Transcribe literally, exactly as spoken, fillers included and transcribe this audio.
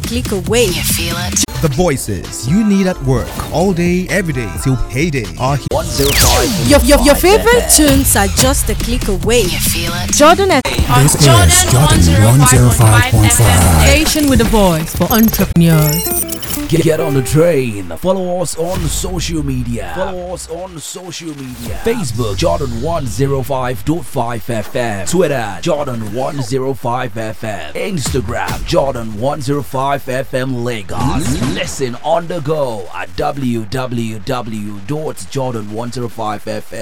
click away. You feel it? The voices you need at work all day, every day till payday are here. one oh five Your, your, your favorite tunes are just a click away. You feel it? Jordan F. This is Jordan one oh five point five. Station with a voice for entrepreneurs. Get, get on the train. Follow us on social media. Follow us on social media. Facebook Jordan one oh five point five F M. Twitter Jordan one oh five F M. Instagram Jordan one oh five F M Lagos. Listen on the go at w w w dot jordan one oh five f m